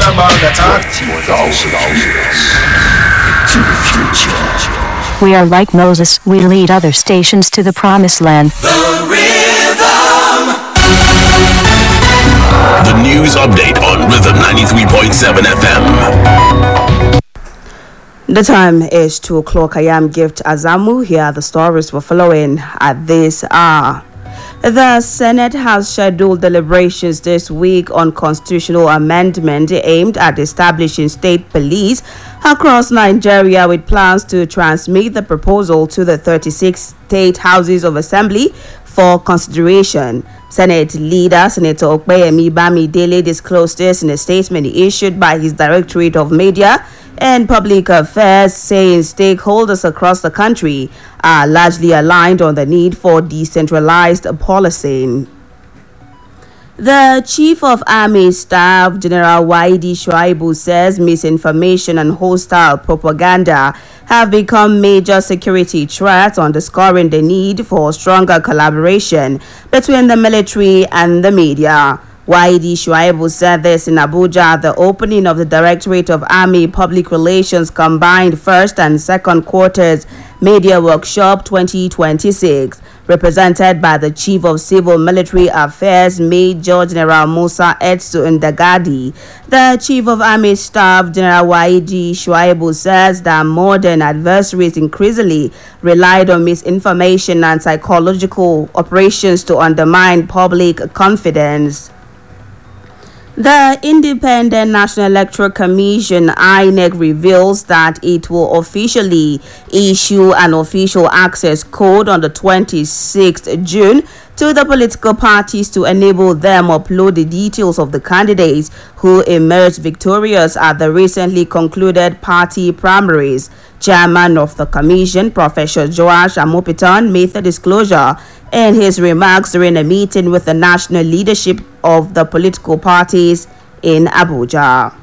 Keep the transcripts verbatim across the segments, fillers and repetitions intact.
about the talk. We are like Moses, we lead other stations to the promised land. The Rhythm. The news update on Rhythm ninety-three point seven F M. The time is two o'clock. I am Gift Azamu. Here are the stories we're following at this hour. The Senate has scheduled deliberations this week on constitutional amendment aimed at establishing state police across Nigeria, with plans to transmit the proposal to the thirty-six state houses of assembly for consideration. Senate leader Senator Okpeyemi Bamidele disclosed this in a statement issued by his Directorate of Media and Public Affairs, saying stakeholders across the country are largely aligned on the need for decentralized policing. The Chief of Army Staff, General Waidi Shuaibu, says misinformation and hostile propaganda have become major security threats, underscoring the need for stronger collaboration between the military and the media. Waidi Shuaibu said this in Abuja at the opening of the Directorate of Army Public Relations Combined First and Second Quarters Media Workshop twenty twenty-six, represented by the Chief of Civil Military Affairs, Major General Musa Etsu Ndagadi. The Chief of Army Staff, General Waidi Shuaibu, says that modern adversaries increasingly relied on misinformation and psychological operations to undermine public confidence. The Independent National Electoral Commission, I N E C, reveals that it will officially issue an official access code on the twenty-sixth of June to the political parties to enable them upload the details of the candidates who emerged victorious at the recently concluded party primaries. Chairman of the Commission, Professor Joash Amopitan, made the disclosure in his remarks during a meeting with the national leadership of the political parties in Abuja.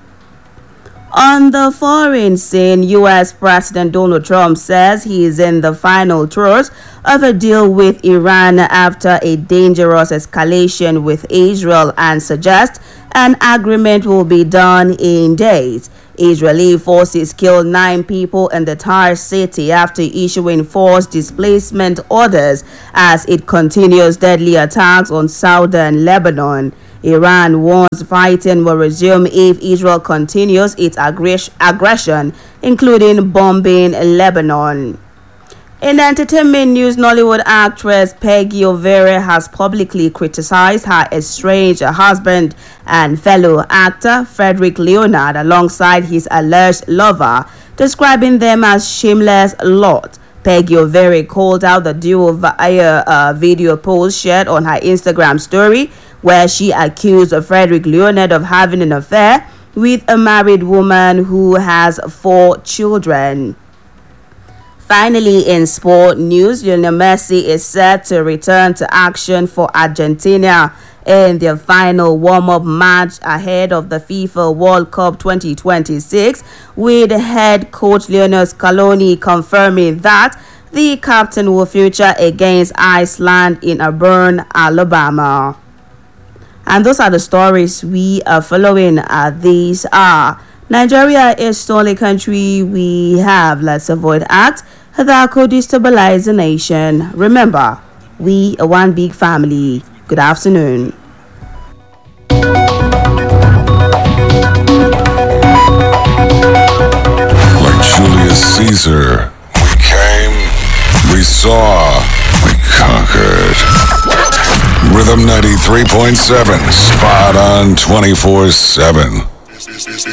On the foreign scene, U S President Donald Trump says he is in the final throes of a deal with Iran after a dangerous escalation with Israel, and suggests an agreement will be done in days. Israeli forces killed nine people in the Tyre city after issuing forced displacement orders as it continues deadly attacks on southern Lebanon. Iran warns fighting will resume if Israel continues its aggress- aggression, including bombing Lebanon. In entertainment news, Nollywood actress Peggy Overe has publicly criticized her estranged husband and fellow actor Frederick Leonard alongside his alleged lover, describing them as shameless lot. Peggy Overe called out the duo via a video post shared on her Instagram story, where she accused Frederick Leonard of having an affair with a married woman who has four children. Finally, in sport news, Lionel Messi is set to return to action for Argentina in their final warm-up match ahead of the FIFA World Cup twenty twenty-six, with head coach Lionel Scaloni confirming that the captain will feature against Iceland in Auburn, Alabama. And those are the stories we are following at this hour. Nigeria is still a country we have. Let's avoid acts that could destabilize the nation. Remember, we are one big family. Good afternoon. Like Julius Caesar, we came, we saw, we conquered. Rhythm ninety-three point seven, spot on twenty-four seven.